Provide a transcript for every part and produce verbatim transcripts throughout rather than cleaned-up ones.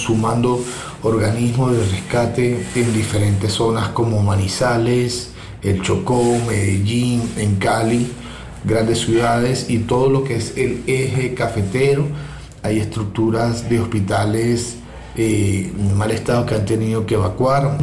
sumando organismos de rescate en diferentes zonas como Manizales, el Chocó, Medellín, en Cali, grandes ciudades y todo lo que es el eje cafetero. Hay estructuras de hospitales eh, en mal estado que han tenido que evacuar.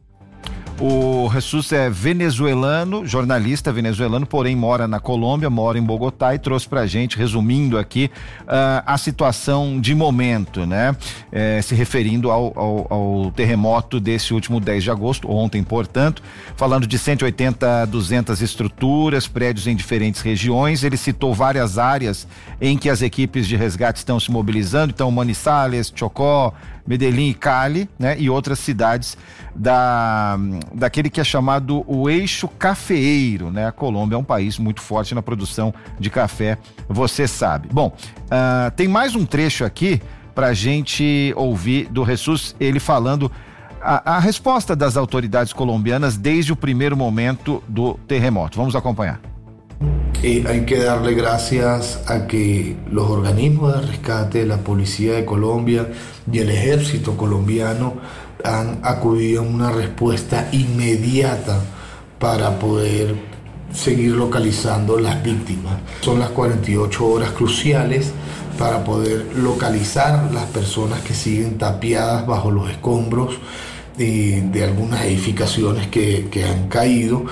O Jesus é venezuelano, jornalista venezuelano, porém mora na Colômbia, mora em Bogotá e trouxe pra gente, resumindo aqui, uh, a situação de momento, né? É, se referindo ao, ao, ao terremoto desse último dez de agosto, ontem, portanto, falando de cento e oitenta a duzentas estruturas, prédios em diferentes regiões. Ele citou várias áreas em que as equipes de resgate estão se mobilizando, então Manizales, Chocó, Medellín e Cali, né? E outras cidades da, daquele que é chamado o eixo cafeeiro, né? A Colômbia é um país muito forte na produção de café, você sabe. Bom, uh, tem mais um trecho aqui pra gente ouvir do Jesus, ele falando a, a resposta das autoridades colombianas desde o primeiro momento do terremoto. Vamos acompanhar. Eh, hay que darle gracias a que los organismos de rescate, la Policía de Colombia y el Ejército colombiano han acudido en una respuesta inmediata para poder seguir localizando las víctimas. Son las cuarenta y ocho horas cruciales para poder localizar las personas que siguen tapiadas bajo los escombros de, de algunas edificaciones que, que han caído.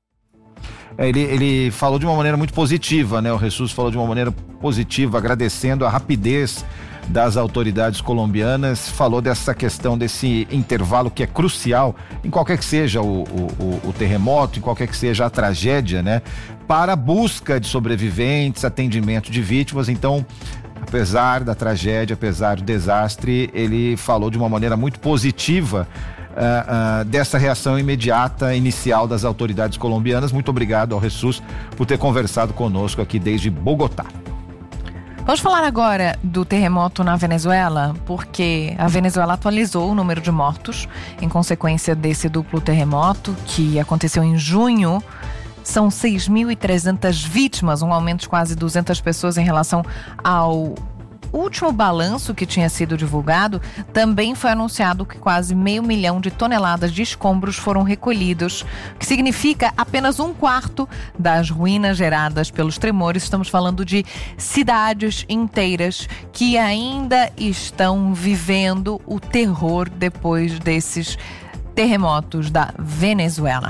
Ele, ele falou de uma maneira muito positiva, né? O Jesus falou de uma maneira positiva, agradecendo a rapidez das autoridades colombianas, falou dessa questão desse intervalo que é crucial em qualquer que seja o, o, o terremoto, em qualquer que seja a tragédia, né? Para a busca de sobreviventes, atendimento de vítimas. Então, apesar da tragédia, apesar do desastre, ele falou de uma maneira muito positiva Uh, uh, dessa reação imediata, inicial das autoridades colombianas. Muito obrigado ao Jesus por ter conversado conosco aqui desde Bogotá. Vamos falar agora do terremoto na Venezuela, porque a Venezuela atualizou o número de mortos em consequência desse duplo terremoto que aconteceu em junho. São seis mil e trezentas vítimas, um aumento de quase duzentas pessoas em relação ao O último balanço que tinha sido divulgado. Também foi anunciado que quase meio milhão de toneladas de escombros foram recolhidos, o que significa apenas um quarto das ruínas geradas pelos tremores. Estamos falando de cidades inteiras que ainda estão vivendo o terror depois desses terremotos da Venezuela.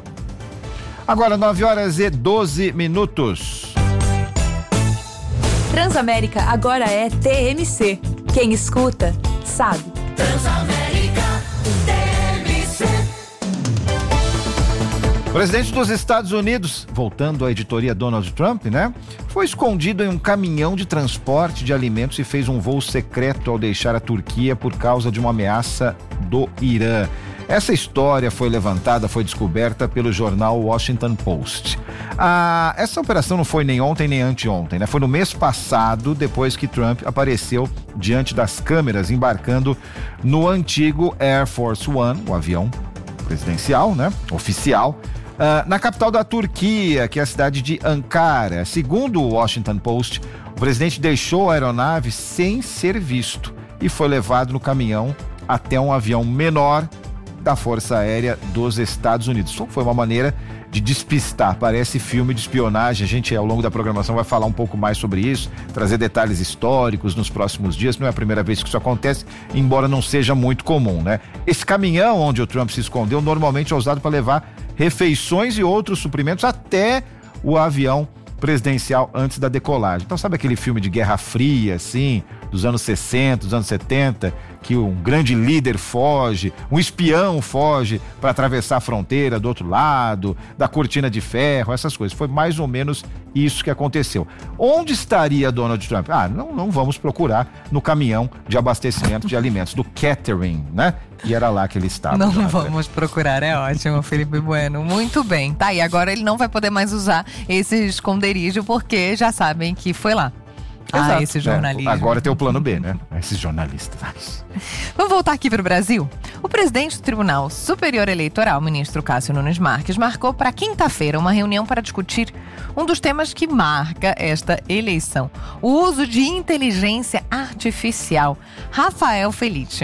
Agora nove horas e doze minutos. Transamérica agora é T M C. Quem escuta, sabe. Transamérica T M C. O presidente dos Estados Unidos, voltando à editoria Donald Trump, né? Foi escondido em um caminhão de transporte de alimentos e fez um voo secreto ao deixar a Turquia por causa de uma ameaça do Irã. Essa história foi levantada, foi descoberta pelo jornal Washington Post. Ah, essa operação não foi nem ontem nem anteontem, né? Foi no mês passado, depois que Trump apareceu diante das câmeras embarcando no antigo Air Force One, o avião presidencial, né? Oficial, ah, na capital da Turquia, que é a cidade de Ankara. Segundo o Washington Post, o presidente deixou a aeronave sem ser visto e foi levado no caminhão até um avião menor da Força Aérea dos Estados Unidos. Foi uma maneira de despistar, parece filme de espionagem. A gente, ao longo da programação, vai falar um pouco mais sobre isso, trazer detalhes históricos nos próximos dias. Não é a primeira vez que isso acontece, embora não seja muito comum, né? Esse caminhão onde o Trump se escondeu normalmente é usado para levar refeições e outros suprimentos até o avião presidencial antes da decolagem. Então, sabe aquele filme de Guerra Fria, assim, dos anos sessenta, dos anos setenta, que um grande líder foge, um espião foge para atravessar a fronteira do outro lado, da cortina de ferro, essas coisas. Foi mais ou menos isso que aconteceu. Onde estaria Donald Trump? Ah, não, não vamos procurar no caminhão de abastecimento de alimentos, do catering, né? E era lá que ele estava. Não já, vamos né? procurar, é ótimo, Felipe Bueno. Muito bem. Tá, e agora ele não vai poder mais usar esse esconderijo porque já sabem que foi lá. Exato. Ah, esse jornalismo. É, agora tem o plano B, né? Esses jornalistas. Vamos voltar aqui para o Brasil? O presidente do Tribunal Superior Eleitoral, ministro Cássio Nunes Marques, marcou para quinta-feira uma reunião para discutir um dos temas que marca esta eleição: o uso de inteligência artificial. Rafael Felice.